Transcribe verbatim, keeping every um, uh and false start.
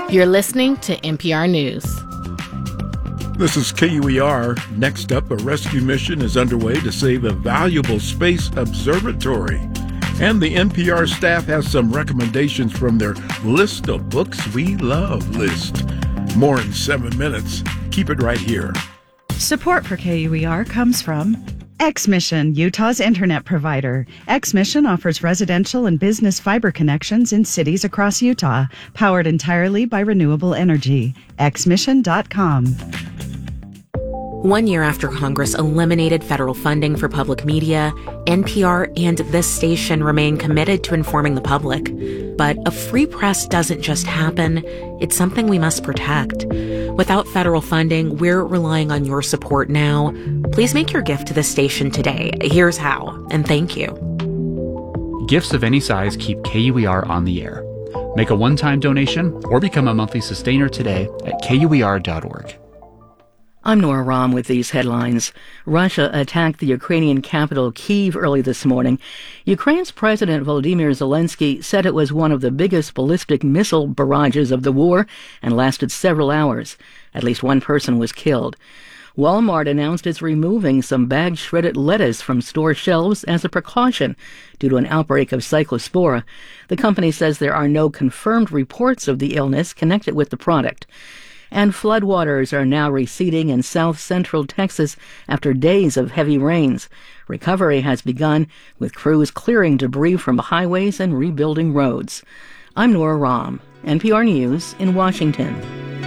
You're listening to N P R News. This is K U E R. Next up, a rescue mission is underway to save a valuable space observatory. And the N P R staff has some recommendations from their List of Books We Love list. More in seven minutes. Keep it right here. Support for K U E R comes from X-Mission, Utah's internet provider. X-Mission offers residential and business fiber connections in cities across Utah, powered entirely by renewable energy. X mission dot com. One year after Congress eliminated federal funding for public media, N P R and this station remain committed to informing the public. But a free press doesn't just happen. It's something we must protect. Without federal funding, we're relying on your support now. Please make your gift to the station today. Here's how, and thank you. Gifts of any size keep K U E R on the air. Make a one-time donation or become a monthly sustainer today at K U E R dot org. I'm Nora Rahm with these headlines. Russia attacked the Ukrainian capital Kyiv early this morning. Ukraine's President Volodymyr Zelensky said it was one of the biggest ballistic missile barrages of the war and lasted several hours. At least one person was killed. Walmart announced it's removing some bagged shredded lettuce from store shelves as a precaution due to an outbreak of cyclospora. The company says there are no confirmed reports of the illness connected with the product. And floodwaters are now receding in south-central Texas after days of heavy rains. Recovery has begun, with crews clearing debris from highways and rebuilding roads. I'm Nora Rahm, N P R News in Washington.